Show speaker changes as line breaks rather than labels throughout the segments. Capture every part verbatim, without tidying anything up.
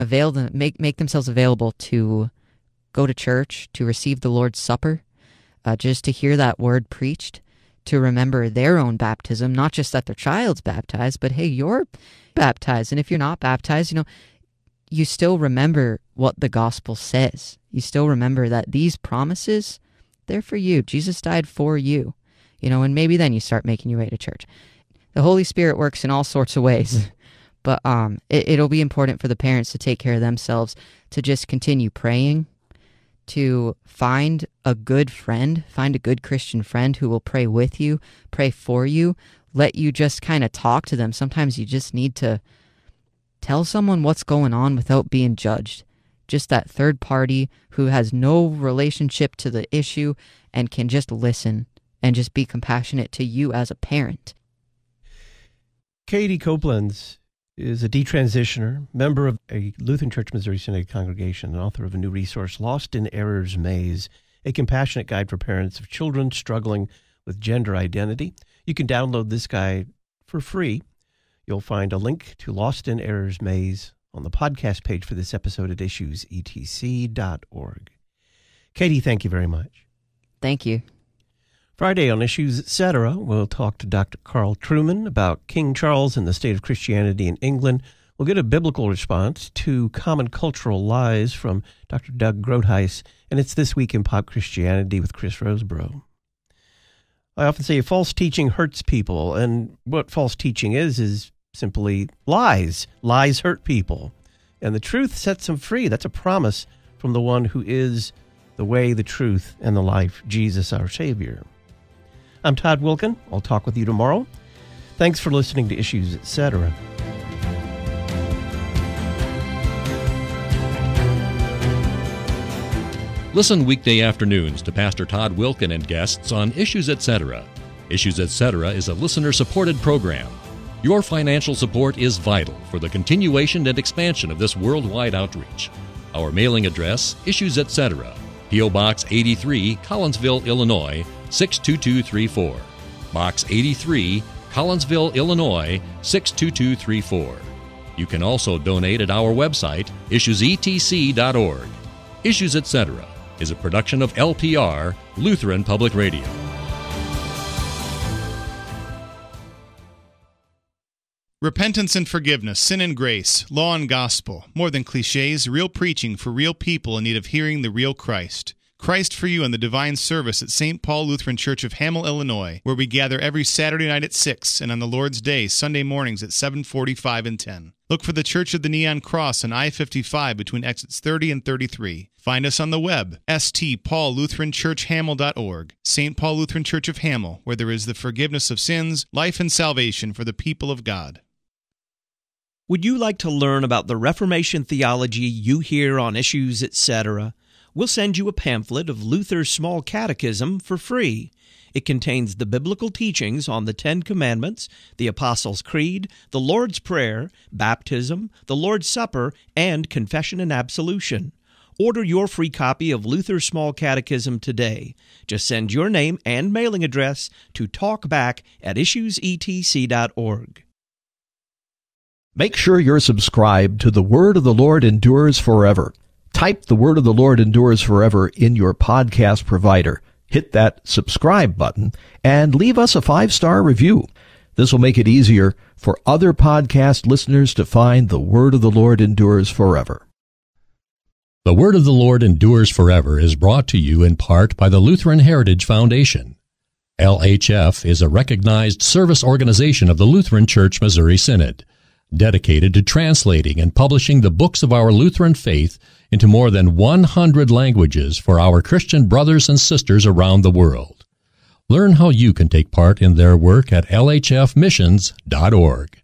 avail them, make make themselves available to go to church, to receive the Lord's Supper, uh, just to hear that word preached, to remember their own baptism, not just that their child's baptized, but hey, you're baptized. And if you're not baptized, you know, you still remember what the gospel says. You still remember that these promises, they're for you. Jesus died for you, you know, and maybe then you start making your way to church. The Holy Spirit works in all sorts of ways, but um, it, it'll be important for the parents to take care of themselves, to just continue praying, to find a good friend, find a good Christian friend who will pray with you, pray for you, let you just kind of talk to them. Sometimes you just need to tell someone what's going on without being judged. Just that third party who has no relationship to the issue and can just listen and just be compassionate to you as a parent.
Katie Copelands is a detransitioner, member of a Lutheran Church Missouri Synod congregation, and author of a new resource, Lost in Error's Maze, a compassionate guide for parents of children struggling with gender identity. You can download this guide for free. You'll find a link to Lost in Error's Maze on the podcast page for this episode at issues e t c dot org. Katie, thank you very much.
Thank you.
Friday on Issues Etc., we'll talk to Doctor Carl Trueman about King Charles and the state of Christianity in England. We'll get a biblical response to common cultural lies from Doctor Doug Groothuis, and it's This Week in Pop Christianity with Chris Roseborough. I often say false teaching hurts people, and what false teaching is is simply lies. Lies hurt people, and the truth sets them free. That's a promise from the one who is the way, the truth, and the life, Jesus our Savior. I'm Todd Wilken. I'll talk with you tomorrow. Thanks for listening to Issues Etc.
Listen weekday afternoons to Pastor Todd Wilken and guests on Issues Etc. Issues Etc. is a listener-supported program. Your financial support is vital for the continuation and expansion of this worldwide outreach. Our mailing address, Issues Etc., P O. Box eighty-three, Collinsville, Illinois, six two two three four. Box eighty-three, Collinsville, Illinois, six two two three four. You can also donate at our website, issues e t c dot org. Issues Etc. is a production of L P R, Lutheran Public Radio.
Repentance and forgiveness, sin and grace, law and gospel, more than cliches, real preaching for real people in need of hearing the real Christ. Christ for You in the Divine Service at Saint Paul Lutheran Church of Hamel, Illinois, where we gather every Saturday night at six and on the Lord's Day, Sunday mornings at seven forty-five and ten. Look for the Church of the Neon Cross on I fifty-five between exits thirty and thirty-three. Find us on the web, s t paul lutheran church hamel dot org. Saint Paul Lutheran Church of Hamel, where there is the forgiveness of sins, life and salvation for the people of God.
Would you like to learn about the Reformation theology you hear on Issues Etc.? We'll send you a pamphlet of Luther's Small Catechism for free. It contains the biblical teachings on the Ten Commandments, the Apostles' Creed, the Lord's Prayer, baptism, the Lord's Supper, and confession and absolution. Order your free copy of Luther's Small Catechism today. Just send your name and mailing address to talkback at issues e t c dot org.
Make sure you're subscribed to The Word of the Lord Endures Forever. Type The Word of the Lord Endures Forever in your podcast provider. Hit that subscribe button and leave us a five-star review. This will make it easier for other podcast listeners to find The Word of the Lord Endures Forever.
The Word of the Lord Endures Forever is brought to you in part by the Lutheran Heritage Foundation. L H F is a recognized service organization of the Lutheran Church Missouri Synod, dedicated to translating and publishing the books of our Lutheran faith into more than one hundred languages for our Christian brothers and sisters around the world. Learn how you can take part in their work at l h f missions dot org.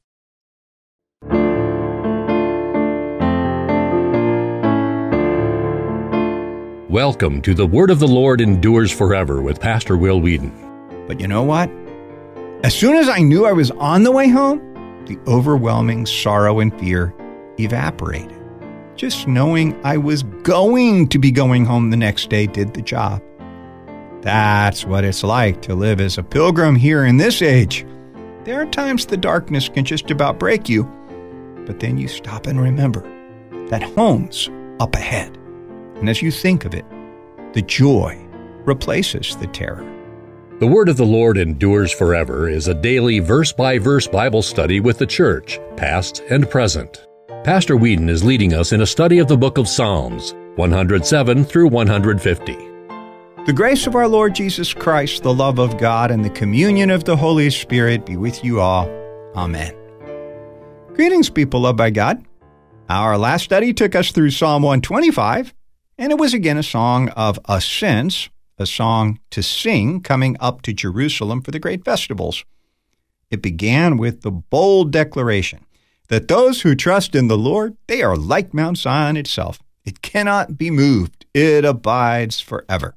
Welcome to The Word of the Lord Endures Forever with Pastor Will Whedon.
But you know what? As soon as I knew I was on the way home, the overwhelming sorrow and fear evaporated. Just knowing I was going to be going home the next day did the job. That's what it's like to live as a pilgrim here in this age. There are times the darkness can just about break you, but then you stop and remember. that home's up ahead. And as you think of it, the joy replaces the terror.
The Word of the Lord Endures Forever is a daily verse-by-verse Bible study with the church, past and present. Pastor Whedon is leading us in a study of the book of Psalms, one hundred seven through one hundred fifty.
The grace of our Lord Jesus Christ, the love of God, and the communion of the Holy Spirit be with you all. Amen. Greetings, people loved by God. Our last study took us through Psalm one twenty-five, and it was again a song of ascents, a song to sing coming up to Jerusalem for the great festivals. It began with the bold declaration that those who trust in the Lord, they are like Mount Zion itself. It cannot be moved. It abides forever.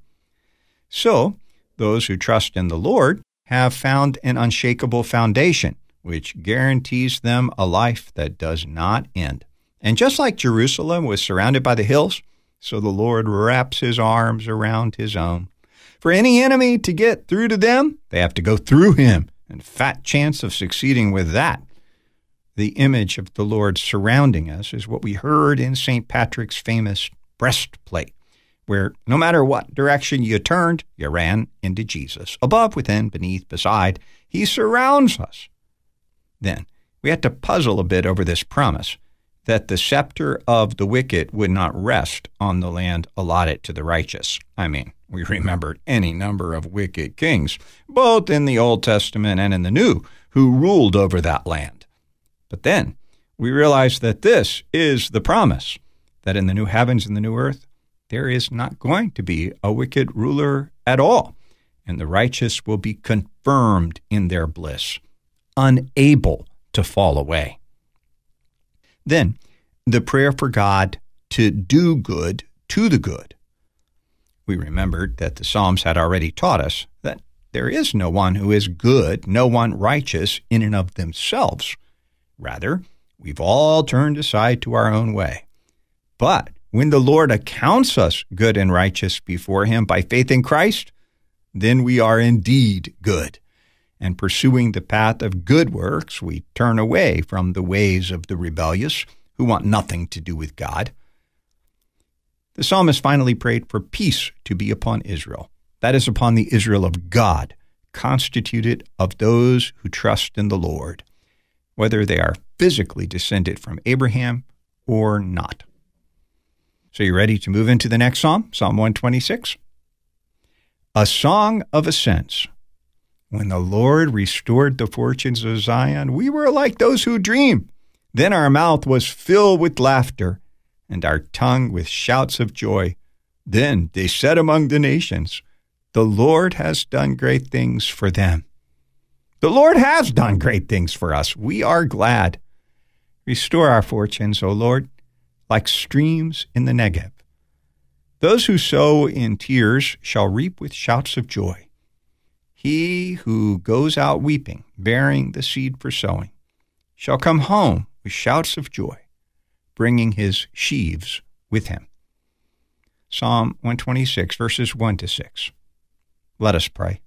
So, those who trust in the Lord have found an unshakable foundation, which guarantees them a life that does not end. And just like Jerusalem was surrounded by the hills, so the Lord wraps his arms around his own. For any enemy to get through to them, they have to go through him, and fat chance of succeeding with that. The image of the Lord surrounding us is what we heard in Saint Patrick's famous breastplate, where no matter what direction you turned, you ran into Jesus. Above, within, beneath, beside, he surrounds us. Then we had to puzzle a bit over this promise that the scepter of the wicked would not rest on the land allotted to the righteous. I mean, we remembered any number of wicked kings, both in the Old Testament and in the New, who ruled over that land. But then we realized that this is the promise, that in the new heavens and the new earth, there is not going to be a wicked ruler at all, and the righteous will be confirmed in their bliss, unable to fall away. Then, the prayer for God to do good to the good. We remembered that the Psalms had already taught us that there is no one who is good, no one righteous in and of themselves. Rather, we've all turned aside to our own way. But when the Lord accounts us good and righteous before him by faith in Christ, then we are indeed good. And pursuing the path of good works, we turn away from the ways of the rebellious who want nothing to do with God. The psalmist finally prayed for peace to be upon Israel. That is, upon the Israel of God, constituted of those who trust in the Lord, whether they are physically descended from Abraham or not. So you ready to move into the next psalm, Psalm one twenty-six? A song of ascents. When the Lord restored the fortunes of Zion, we were like those who dream. Then our mouth was filled with laughter, and our tongue with shouts of joy. Then they said among the nations, the Lord has done great things for them. The Lord has done great things for us. We are glad. Restore our fortunes, O Lord, like streams in the Negev. Those who sow in tears shall reap with shouts of joy. He who goes out weeping, bearing the seed for sowing, shall come home with shouts of joy, bringing his sheaves with him. Psalm one twenty-six, verses one to six. Let us pray.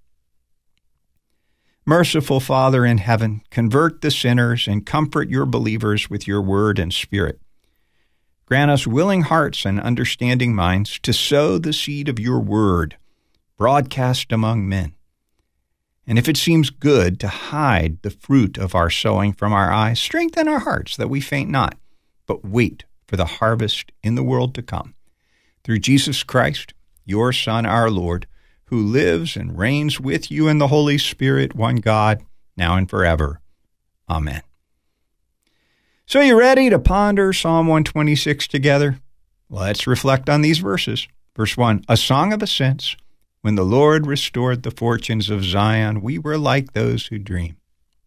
Merciful Father in heaven, convert the sinners and comfort your believers with your word and spirit. Grant us willing hearts and understanding minds to sow the seed of your word, broadcast among men. And if it seems good to hide the fruit of our sowing from our eyes, strengthen our hearts that we faint not, but wait for the harvest in the world to come. Through Jesus Christ, your Son, our Lord, who lives and reigns with you in the Holy Spirit, one God, now and forever. Amen. So you ready to ponder Psalm one twenty-six together? Let's reflect on these verses. Verse one, a song of ascents. When the Lord restored the fortunes of Zion, we were like those who dream.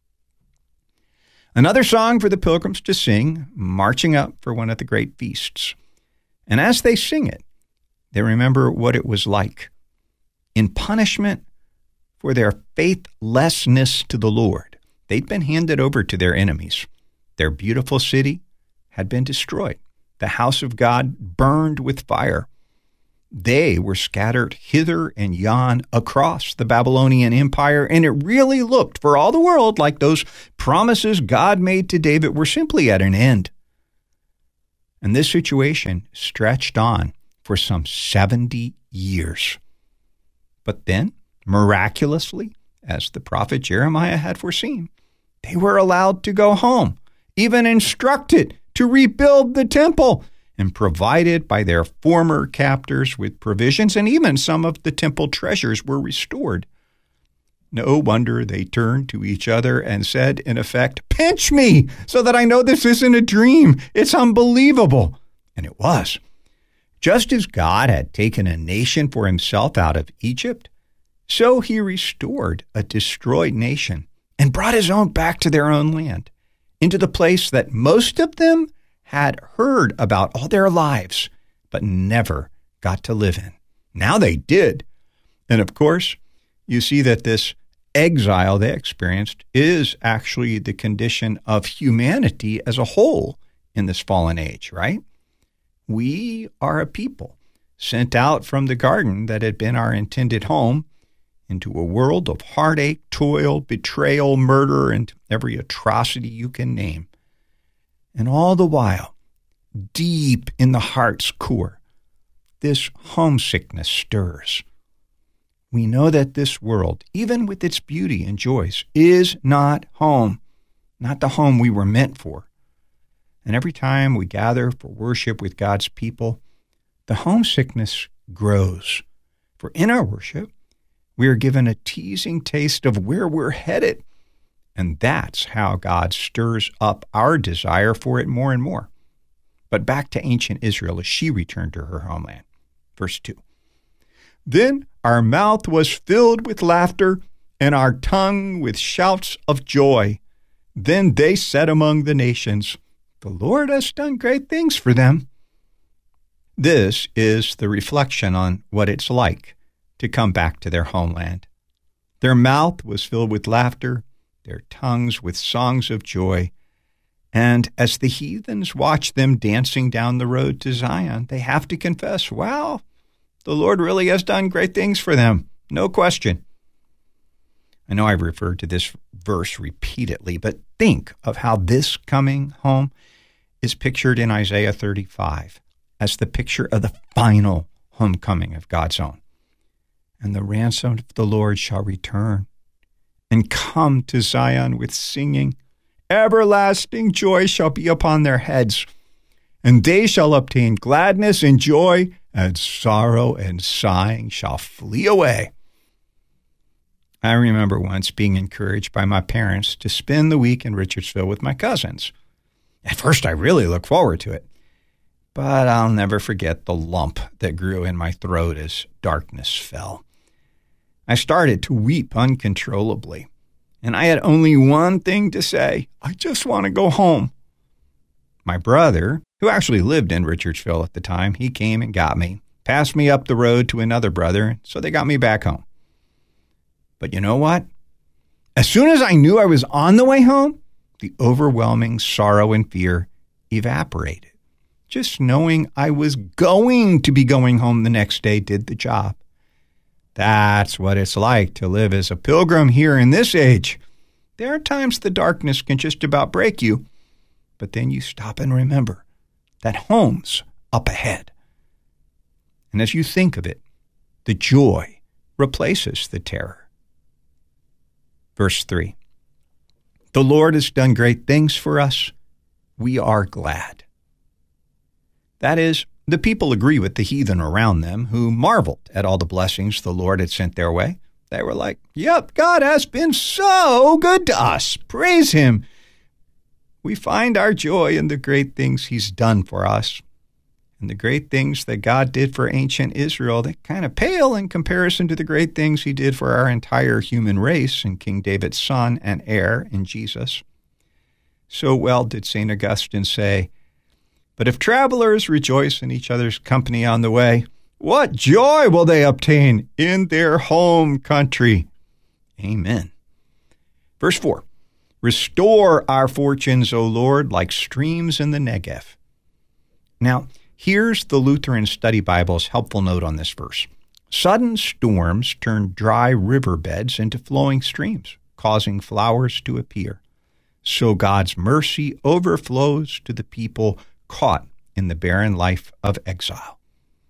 Another song for the pilgrims to sing, marching up for one of the great feasts. And as they sing it, they remember what it was like. In punishment for their faithlessness to the Lord, they'd been handed over to their enemies. Their beautiful city had been destroyed. The house of God burned with fire. They were scattered hither and yon across the Babylonian Empire, and it really looked for all the world like those promises God made to David were simply at an end. And this situation stretched on for some seventy years. But then, miraculously, as the prophet Jeremiah had foreseen, they were allowed to go home, even instructed to rebuild the temple, and provided by their former captors with provisions, and even some of the temple treasures were restored. No wonder they turned to each other and said, in effect, "Pinch me so that I know this isn't a dream. It's unbelievable." And it was. Just as God had taken a nation for himself out of Egypt, so he restored a destroyed nation and brought his own back to their own land, into the place that most of them had heard about all their lives, but never got to live in. Now they did. And of course, you see that this exile they experienced is actually the condition of humanity as a whole in this fallen age, right? We are a people sent out from the garden that had been our intended home into a world of heartache, toil, betrayal, murder, and every atrocity you can name. And all the while, deep in the heart's core, this homesickness stirs. We know that this world, even with its beauty and joys, is not home, not the home we were meant for. And every time we gather for worship with God's people, the homesickness grows. For in our worship, we are given a teasing taste of where we're headed. And that's how God stirs up our desire for it more and more. But back to ancient Israel as she returned to her homeland. Verse two. Then our mouth was filled with laughter, and our tongue with shouts of joy. Then they said among the nations, "The Lord has done great things for them." This is the reflection on what it's like to come back to their homeland. Their mouth was filled with laughter, their tongues with songs of joy. And as the heathens watch them dancing down the road to Zion, they have to confess, wow, the Lord really has done great things for them. No question. I know I've referred to this verse repeatedly, but think of how this coming home is pictured in Isaiah thirty-five as the picture of the final homecoming of God's own. And the ransom of the Lord shall return and come to Zion with singing. Everlasting joy shall be upon their heads, and they shall obtain gladness and joy, and sorrow and sighing shall flee away. I remember once being encouraged by my parents to spend the week in Richardsville with my cousins. At first, I really looked forward to it, but I'll never forget the lump that grew in my throat as darkness fell. I started to weep uncontrollably, and I had only one thing to say: I just want to go home. My brother, who actually lived in Richardsville at the time, he came and got me, passed me up the road to another brother, so they got me back home. But you know what? As soon as I knew I was on the way home, the overwhelming sorrow and fear evaporated. Just knowing I was going to be going home the next day did the job. That's what it's like to live as a pilgrim here in this age. There are times the darkness can just about break you, but then you stop and remember that home's up ahead. And as you think of it, the joy replaces the terror. Verse three, the Lord has done great things for us. We are glad. That is, the people agree with the heathen around them who marveled at all the blessings the Lord had sent their way. They were like, yep, God has been so good to us. Praise him. We find our joy in the great things he's done for us. And the great things that God did for ancient Israel, they kind of pale in comparison to the great things he did for our entire human race in King David's son and heir in Jesus. So well did Saint Augustine say, but if travelers rejoice in each other's company on the way, what joy will they obtain in their home country? Amen. Verse four, restore our fortunes, O Lord, like streams in the Negev. Now, here's the Lutheran Study Bible's helpful note on this verse. Sudden storms turn dry riverbeds into flowing streams, causing flowers to appear. So God's mercy overflows to the people caught in the barren life of exile.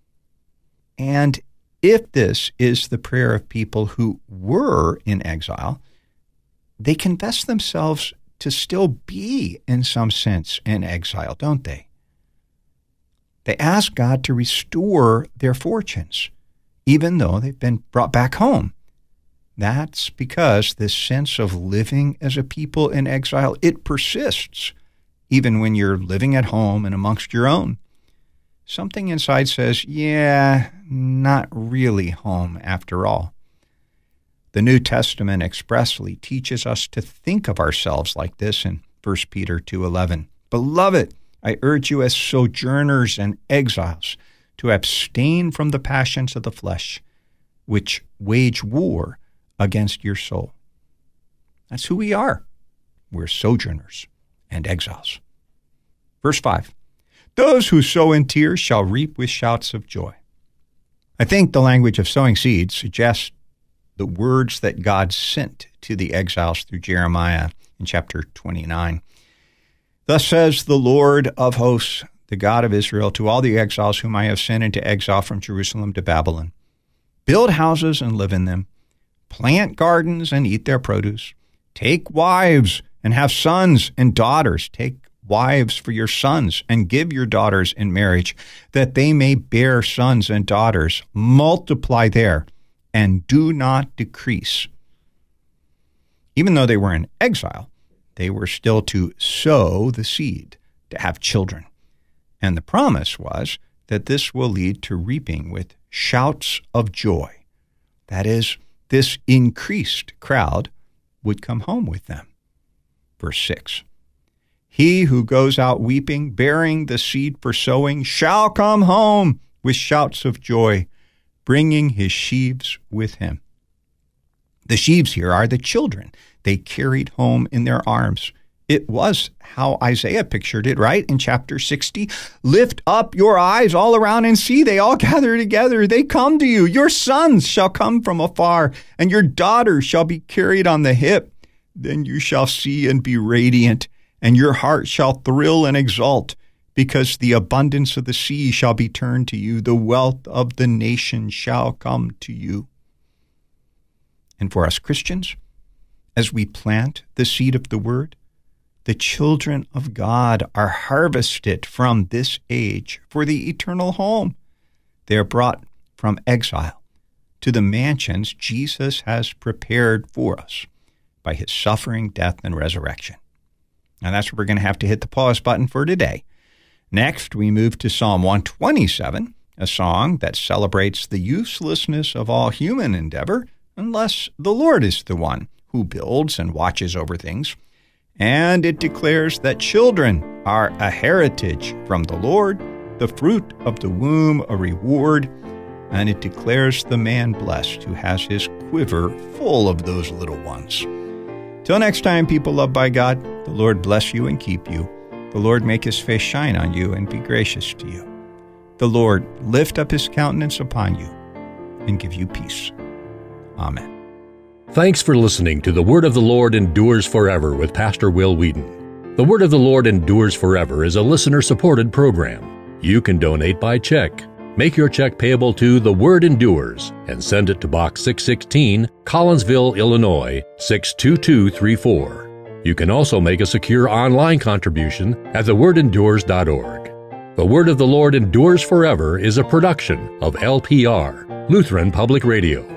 And if this is the prayer of people who were in exile, they confess themselves to still be, in some sense, in exile, don't they? They ask God to restore their fortunes, even though they've been brought back home. That's because this sense of living as a people in exile, it persists, even when you're living at home and amongst your own. Something inside says, yeah, not really home after all. The New Testament expressly teaches us to think of ourselves like this in First Peter two eleven. Beloved, I urge you as sojourners and exiles to abstain from the passions of the flesh, which wage war against your soul. That's who we are. We're sojourners and exiles. Verse five. Those who sow in tears shall reap with shouts of joy. I think the language of sowing seeds suggests the words that God sent to the exiles through Jeremiah in chapter twenty-nine. Thus says the Lord of hosts, the God of Israel, to all the exiles whom I have sent into exile from Jerusalem to Babylon. Build houses and live in them. Plant gardens and eat their produce. Take wives and have sons and daughters. Take wives for your sons and give your daughters in marriage, that they may bear sons and daughters. Multiply there and do not decrease. Even though they were in exile, they were still to sow the seed, to have children. And the promise was that this will lead to reaping with shouts of joy. That is, this increased crowd would come home with them. Verse six. He who goes out weeping, bearing the seed for sowing, shall come home with shouts of joy, bringing his sheaves with him. The sheaves here are the children they carried home in their arms. It was how Isaiah pictured it, right? In chapter sixty, lift up your eyes all around and see. They all gather together. They come to you. Your sons shall come from afar, and your daughters shall be carried on the hip. Then you shall see and be radiant, and your heart shall thrill and exult, because the abundance of the sea shall be turned to you. The wealth of the nation shall come to you. And for us Christians, as we plant the seed of the word, the children of God are harvested from this age for the eternal home. They are brought from exile to the mansions Jesus has prepared for us by his suffering, death, and resurrection. Now that's where we're going to have to hit the pause button for today. Next, we move to Psalm one twenty-seven, a song that celebrates the uselessness of all human endeavor unless the Lord is the one who builds and watches over things. And it declares that children are a heritage from the Lord, the fruit of the womb a reward, and it declares the man blessed who has his quiver full of those little ones. Till next time, people loved by God, the Lord bless you and keep you. The Lord make his face shine on you and be gracious to you. The Lord lift up his countenance upon you and give you peace. Amen.
Thanks for listening to The Word of the Lord Endures Forever with Pastor Will Wheaton. The Word of the Lord Endures Forever is a listener-supported program. You can donate by check. Make your check payable to The Word Endures and send it to Box six sixteen, Collinsville, Illinois, six two two three four. You can also make a secure online contribution at the word endures dot org. The Word of the Lord Endures Forever is a production of L P R, Lutheran Public Radio.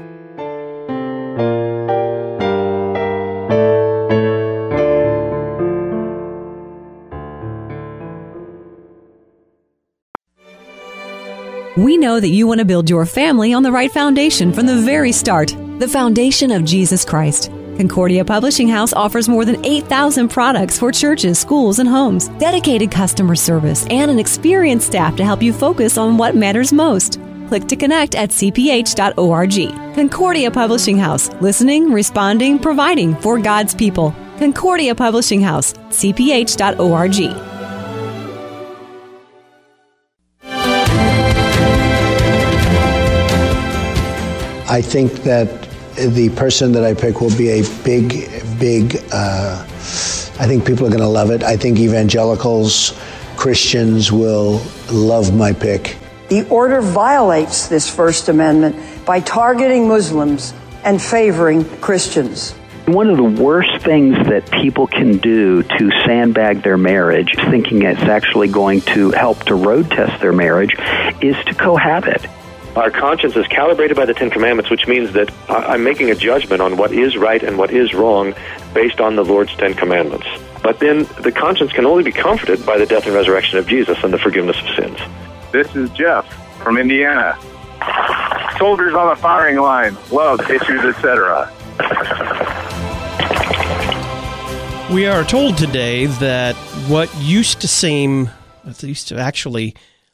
We know that you want to build your family on the right foundation from the very start, the foundation of Jesus Christ. Concordia Publishing House offers more than eight thousand products for churches, schools, and homes, dedicated customer service, and an experienced staff to help you focus on what matters most. Click to connect at c p h dot org. Concordia Publishing House, listening, responding, providing for God's people. Concordia Publishing House, c p h dot org.
I think that the person that I pick will be a big, big, uh, I think people are going to love it. I think evangelicals, Christians will love my pick.
The order violates this First Amendment by targeting Muslims and favoring Christians.
One of the worst things that people can do to sandbag their marriage, thinking it's actually going to help to road test their marriage, is to cohabit.
Our conscience is calibrated by the Ten Commandments, which means that I'm making a judgment on what is right and what is wrong based on the Lord's Ten Commandments. But then the conscience can only be comforted by the death and resurrection of Jesus and the forgiveness of sins.
This is Jeff from Indiana. Soldiers on the firing line, love issues, et cetera.
We are told today that what used to seem, at least to actually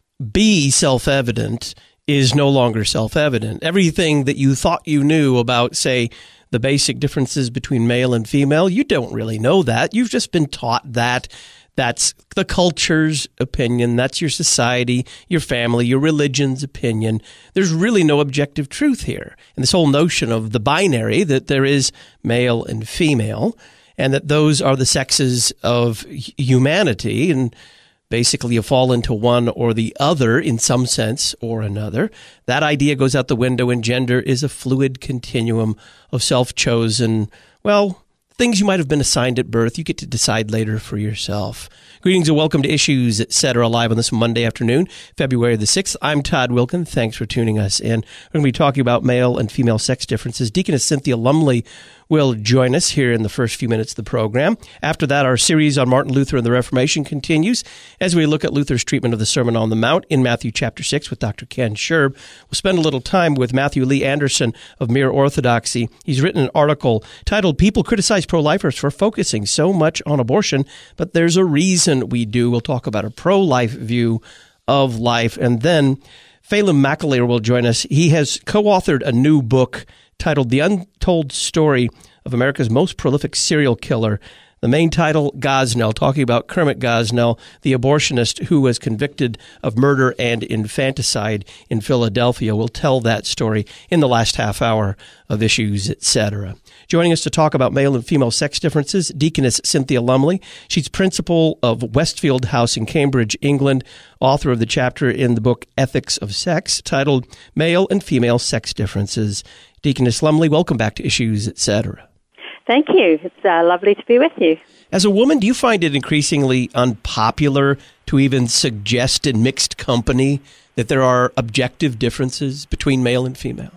be self-evident, is no longer self-evident. Everything that you thought you knew about, say, the basic differences between male and female, you don't really know that. You've just been taught that. That's the culture's opinion. That's your society, your family, your religion's opinion. There's really no objective truth here. And this whole notion of the binary, that there is male and female, and that those are the sexes of humanity, and basically you fall into one or the other in some sense or another. That idea goes out the window, and gender is a fluid continuum of self-chosen, well, things you might have been assigned at birth. You get to decide later for yourself. Greetings and welcome to Issues, et cetera, live on this Monday afternoon, February the sixth. I'm Todd Wilkin. Thanks for tuning us in. We're going to be talking about male and female sex differences. Deaconess Cynthia Lumley will join us here in the first few minutes of the program. After that, our series on Martin Luther and the Reformation continues as we look at Luther's treatment of the Sermon on the Mount in Matthew chapter six with Doctor Ken Scherb. We'll spend a little time with Matthew Lee Anderson of Mere Orthodoxy. He's written an article titled "People Criticize Pro-Lifers for Focusing So Much on Abortion, but There's a Reason We Do." We'll talk about a pro-life view of life. And then Phelim McAleer will join us. He has co-authored a new book titled The Untold Story of America's Most Prolific Serial Killer. The main title, Gosnell, talking about Kermit Gosnell, the abortionist who was convicted of murder and infanticide in Philadelphia. We'll tell that story in the last half hour of Issues, et cetera. Joining us to talk about male and female sex differences, Deaconess Cynthia Lumley. She's principal of Westfield House in Cambridge, England, author of the chapter in the book Ethics of Sex, titled Male and Female Sex Differences. Deaconess Lumley, welcome back to Issues, et cetera.
Thank you. It's uh, lovely to be with you.
As a woman, do you find it increasingly unpopular to even suggest in mixed company that there are objective differences between male and female?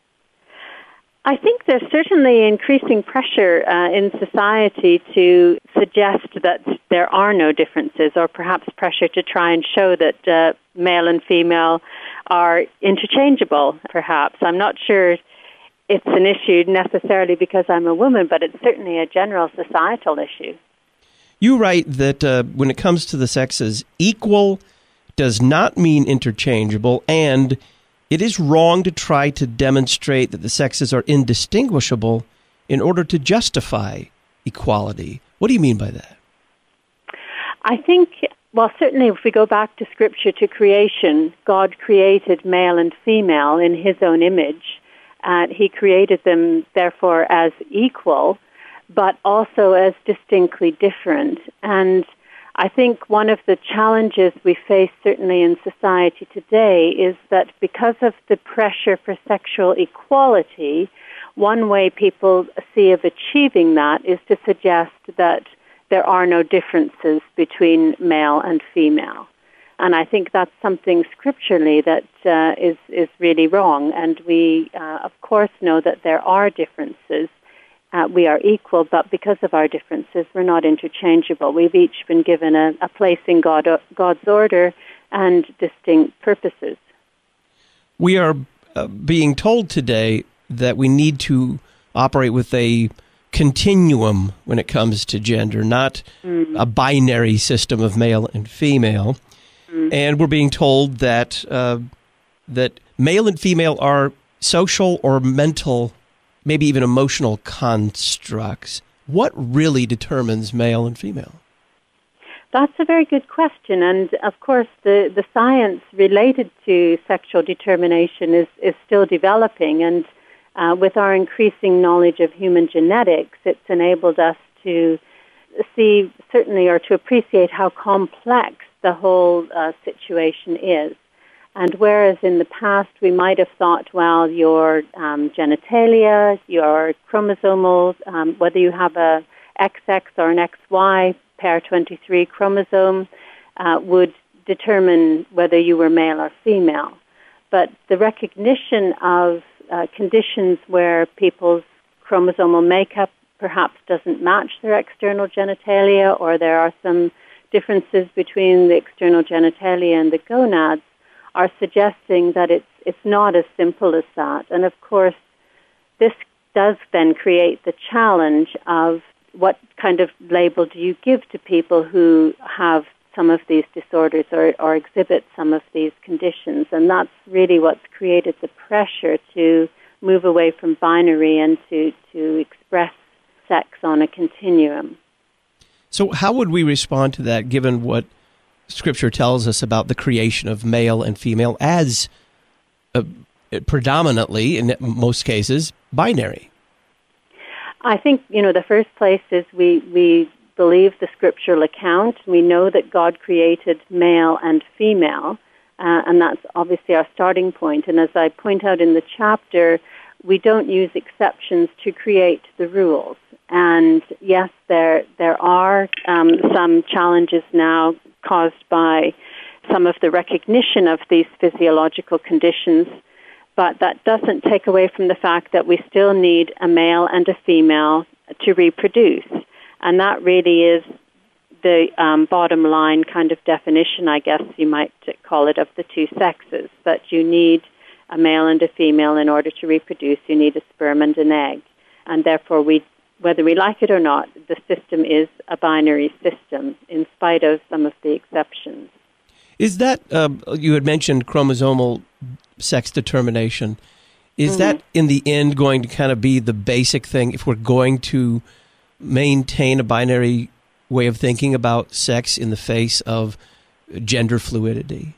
I think there's certainly increasing pressure uh, in society to suggest that there are no differences, or perhaps pressure to try and show that uh, male and female are interchangeable, perhaps. I'm not sure it's an issue necessarily because I'm a woman, but it's certainly a general societal issue.
You write that uh, when it comes to the sexes, equal does not mean interchangeable, and it is wrong to try to demonstrate that the sexes are indistinguishable in order to justify equality. What do you mean by that?
I think, well, certainly if we go back to Scripture, to creation, God created male and female in His own image. Uh, he created them, therefore, as equal, but also as distinctly different. And I think one of the challenges we face, certainly in society today, is that because of the pressure for sexual equality, one way people see of achieving that is to suggest that there are no differences between male and female. And I think that's something scripturally that uh, is is really wrong. And we, uh, of course, know that there are differences. Uh, we are equal, but because of our differences, we're not interchangeable. We've each been given a, a place in God, God's order and distinct purposes.
We are uh, being told today that we need to operate with a continuum when it comes to gender, not mm. a binary system of male and female. And we're being told that uh, that male and female are social or mental, maybe even emotional constructs. What really determines male and female?
That's a very good question. And, of course, the, the science related to sexual determination is, is still developing. And uh, with our increasing knowledge of human genetics, it's enabled us to see, certainly, or to appreciate how complex the whole uh, situation is. And whereas in the past we might have thought, well, your um, genitalia, your chromosomal, um, whether you have a X X or an X Y pair twenty-three chromosome, uh, would determine whether you were male or female. But the recognition of uh, conditions where people's chromosomal makeup perhaps doesn't match their external genitalia, or there are some differences between the external genitalia and the gonads, are suggesting that it's it's not as simple as that. And of course, this does then create the challenge of what kind of label do you give to people who have some of these disorders or, or exhibit some of these conditions. And that's really what's created the pressure to move away from binary and to, to express sex on a continuum.
So how would we respond to that, given what Scripture tells us about the creation of male and female as uh, predominantly, in most cases, binary?
I think, you know, the first place is we, we believe the scriptural account. We know that God created male and female, uh, and that's obviously our starting point. And as I point out in the chapter, we don't use exceptions to create the rules. And yes, there there are um, some challenges now caused by some of the recognition of these physiological conditions, but that doesn't take away from the fact that we still need a male and a female to reproduce. And that really is the um, bottom line kind of definition, I guess you might call it, of the two sexes, that you need a male and a female in order to reproduce. You need a sperm and an egg. And therefore, we, whether we like it or not, the system is a binary system, in spite of some of the exceptions.
Is that, uh, you had mentioned chromosomal sex determination. Is mm-hmm. that, in the end, going to kind of be the basic thing if we're going to maintain a binary way of thinking about sex in the face of gender fluidity?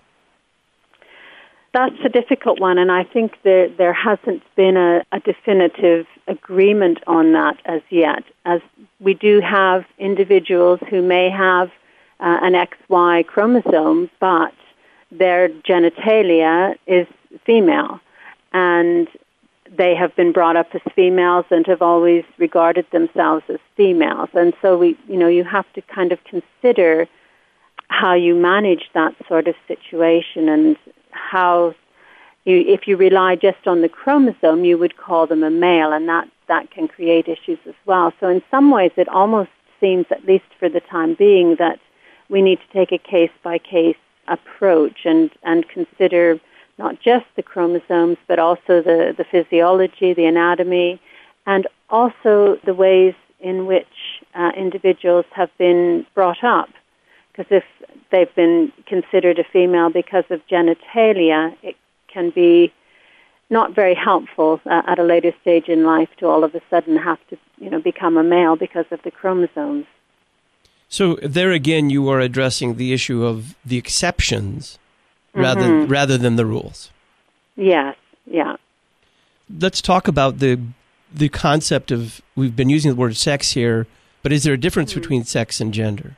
That's a difficult one, and I think there there hasn't been a, a definitive agreement on that as yet, as we do have individuals who may have uh, an X Y chromosome, but their genitalia is female, and they have been brought up as females and have always regarded themselves as females. And so we, you know, you have to kind of consider how you manage that sort of situation, and how you, if you rely just on the chromosome, you would call them a male, and that, that can create issues as well. So in some ways, it almost seems, at least for the time being, that we need to take a case-by-case approach and, and consider not just the chromosomes, but also the, the physiology, the anatomy, and also the ways in which uh, individuals have been brought up. Because if they've been considered a female because of genitalia, it can be not very helpful uh, at a later stage in life to all of a sudden have to, you know, become a male because of the chromosomes. So
there again, you are addressing the issue of the exceptions rather mm-hmm. rather than the rules. Yes, yeah. Let's talk about the the concept of, we've been using the word sex here, but is there a difference mm-hmm. between sex and gender?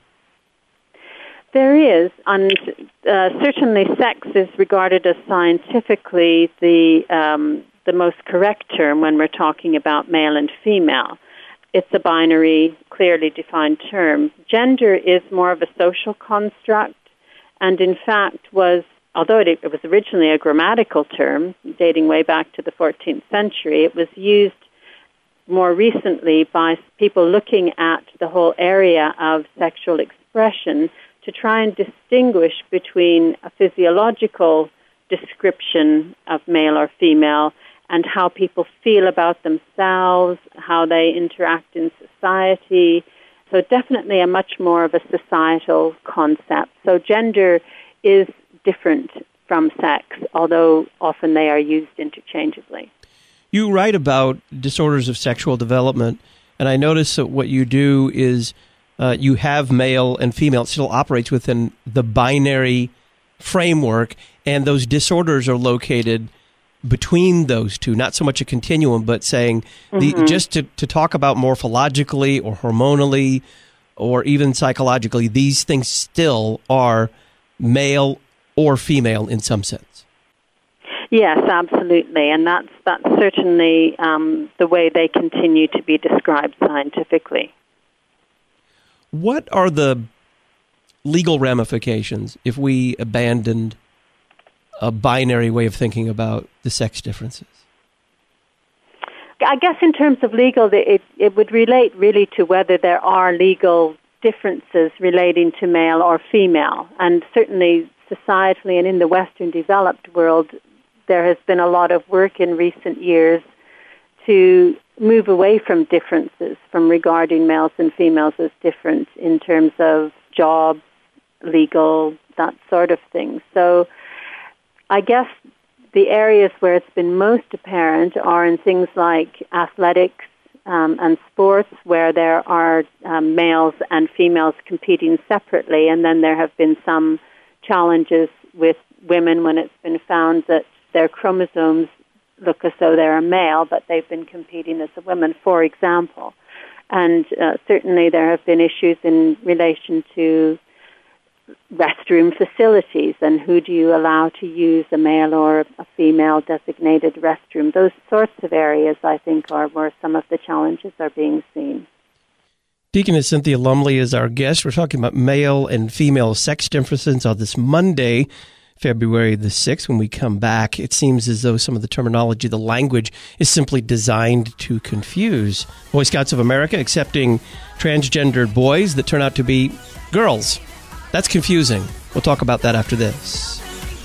There is, and uh, certainly sex is regarded as scientifically the um, the most correct term when we're talking about male and female. It's a binary, clearly defined term. Gender is more of a social construct, and in fact was, although it, it was originally a grammatical term dating way back to the fourteenth century, it was used more recently by people looking at the whole area of sexual expression to try and distinguish between a physiological description of male or female and how people feel about themselves, how they interact in society. So definitely a much more of a societal concept. So gender is different from sex, although often they are used interchangeably. You write about disorders of sexual development, and I notice that what you do is uh, you have male and female. It still operates within the binary framework, and those disorders are located between those two, not so much a continuum, but saying the, mm-hmm. just to, to talk about morphologically or hormonally or even psychologically, these things still are male or female in some sense.
Yes, absolutely, and that's that's certainly um, the way they continue to be described scientifically.
What are the legal ramifications if we abandoned a binary way of thinking about the sex differences?
I guess in terms of legal, it, it would relate really to whether there are legal differences relating to male or female. And certainly societally and in the Western developed world, there has been a lot of work in recent years to move away from differences, from regarding males and females as different in terms of jobs, legal, that sort of thing. So I guess the areas where it's been most apparent are in things like athletics um, and sports, where there are um, males and females competing separately, and then there have been some challenges with women when it's been found that their chromosomes look as though they're a male, but they've been competing as a woman, for example. And uh, certainly there have been issues in relation to restroom facilities and who do you allow to use a male or a female designated restroom. Those sorts of areas, I think, are where some of the challenges are being seen.
Deaconess Cynthia Lumley is our guest. We're talking about male and female sex differences on this Monday, February the sixth. When we come back, it seems as though some of the terminology, the language, is simply designed to confuse. Boy Scouts of America accepting transgendered boys that turn out to be girls. That's confusing. We'll talk about that after this.